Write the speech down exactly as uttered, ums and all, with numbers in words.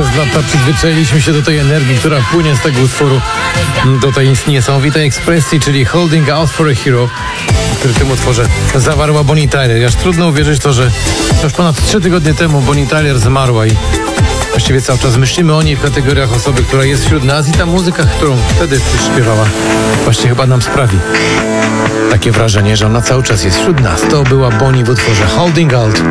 przez lata przyzwyczailiśmy się do tej energii, która płynie z tego utworu, do tej niesamowitej ekspresji, czyli Holding Out for a Hero, który w tym utworze zawarła Bonnie Tyler. Aż trudno uwierzyć to, że już ponad trzy tygodnie temu Bonnie Tyler zmarła i właściwie cały czas myślimy o niej w kategoriach osoby, która jest wśród nas, i ta muzyka, którą wtedy śpiewała, właśnie chyba nam sprawi takie wrażenie, że ona cały czas jest wśród nas. To była Bonnie w utworze Holding Out